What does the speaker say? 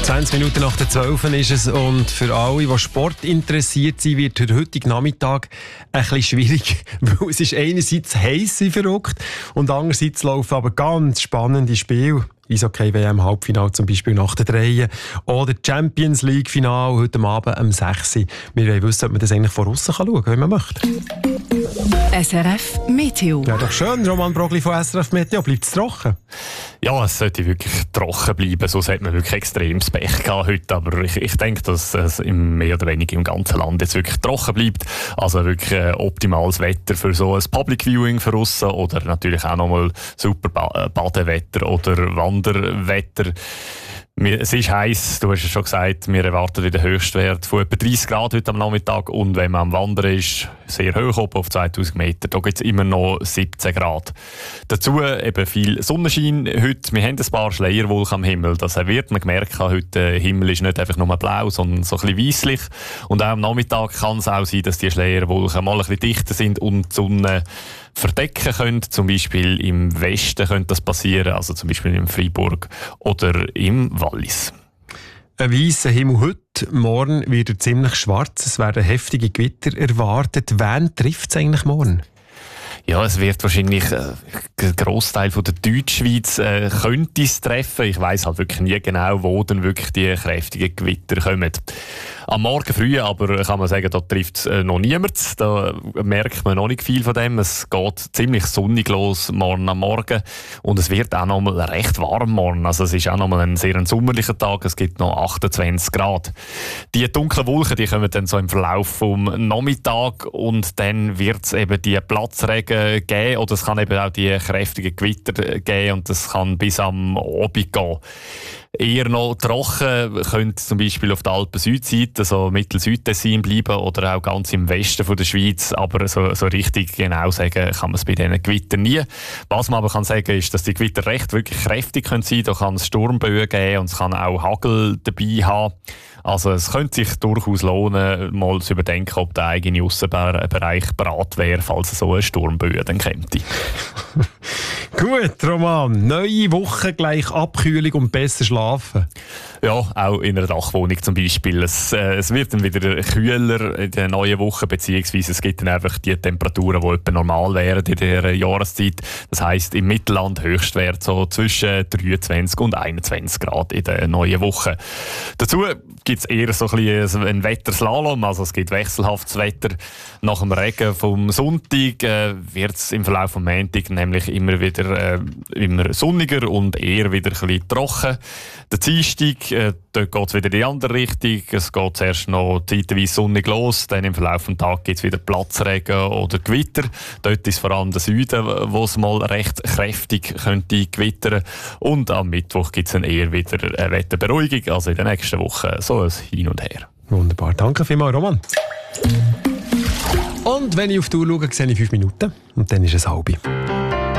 20 Minuten nach der 12 ist es und für alle, die Sport interessiert sind, wird der heutige Nachmittag ein bisschen schwierig, weil es ist einerseits heiß und verrückt und andererseits laufen aber ganz spannende Spiele. Eishockey-WM Halbfinale zum Beispiel nach der 3 oder Champions League Finale heute Abend um 6 Uhr. Wir wollen wissen, ob man das eigentlich von aussen schauen kann, wenn man möchte. SRF Meteo. Ja, doch schön, Roman Brogli von SRF Meteo. Bleibt es trocken? Ja, es sollte wirklich trocken bleiben, sonst hat man wirklich extremes Pech gehabt heute. Aber ich denke, dass es mehr oder weniger im ganzen Land jetzt wirklich trocken bleibt. Also wirklich optimales Wetter für so ein Public Viewing für aussen oder natürlich auch nochmal super Badewetter oder Wanderwetter. Es ist heiß, du hast es schon gesagt, wir erwarten wieder Höchstwert von etwa 30 Grad heute am Nachmittag und wenn man am Wandern ist, sehr hoch oben auf 2000 Meter, da gibt es immer noch 17 Grad. Dazu eben viel Sonnenschein heute, wir haben ein paar Schleierwolken am Himmel, das wird man gemerkt haben, heute der Himmel ist nicht einfach nur blau, sondern so ein bisschen weisslich und auch am Nachmittag kann es auch sein, dass die Schleierwolken mal ein bisschen dichter sind und die Sonne verdecken können. Zum Beispiel im Westen könnte das passieren, also zum Beispiel in Freiburg oder im Wallis. Ein weisser Himmel heute, morgen wird er ziemlich schwarz. Es werden heftige Gewitter erwartet. Wen trifft es eigentlich morgen? Ja, es wird wahrscheinlich ein Grossteil von der Deutschschweiz könnte es treffen. Ich weiss halt wirklich nie genau, wo dann wirklich die kräftigen Gewitter kommen. Am Morgen früh aber kann man sagen, da trifft es noch niemand. Da merkt man noch nicht viel von dem. Es geht ziemlich sonnig los morgen am Morgen und es wird auch noch mal recht warm morgen. Also es ist auch noch mal ein sehr sommerlicher Tag. Es gibt noch 28 Grad. Die dunklen Wolken, die kommen dann so im Verlauf vom Nachmittag und dann wird es eben die Platzregen geben oder es kann eben auch die kräftigen Gewitter geben und das kann bis am Abend gehen. Eher noch trocken könnte zum Beispiel auf der Alpen-Südseite, so Mittel-Südtessin bleiben oder auch ganz im Westen von der Schweiz, aber so richtig genau sagen kann man es bei diesen Gewittern nie. Was man aber kann sagen ist, dass die Gewitter wirklich kräftig können sein. Da kann es Sturmböen geben und es kann auch Hagel dabei haben. Also es könnte sich durchaus lohnen, mal zu überdenken, ob der eigene Aussenbereich bereit wäre, falls es so eine Sturmböe dann käme. Gut, Roman. Neue Woche, gleich Abkühlung und besser schlafen. Ja, auch in einer Dachwohnung zum Beispiel. Es wird dann wieder kühler in der neuen Woche, beziehungsweise es gibt dann einfach die Temperaturen, die etwa normal wären in dieser Jahreszeit. Das heisst, im Mittelland Höchstwert so zwischen 23 und 21 Grad in der neuen Woche. Dazu gibt es eher so ein bisschen einen Wetterslalom, also es gibt wechselhaftes Wetter. Nach dem Regen vom Sonntag wird es im Verlauf vom Montag nämlich immer wieder immer sonniger und eher wieder ein bisschen trocken. Der Dienstag, dort geht es wieder in die andere Richtung. Es geht zuerst noch zeitweise sonnig los, dann im Verlauf des Tages gibt es wieder Platzregen oder Gewitter. Dort ist vor allem der Süden, wo es mal recht kräftig könnte gewittern. Und am Mittwoch gibt es dann eher wieder eine Wetterberuhigung, also in der nächsten Woche so ein Hin und Her. Wunderbar, danke vielmals, Roman. Und wenn ich auf die Uhr schaue, sehe ich 5 Minuten und dann ist es halb.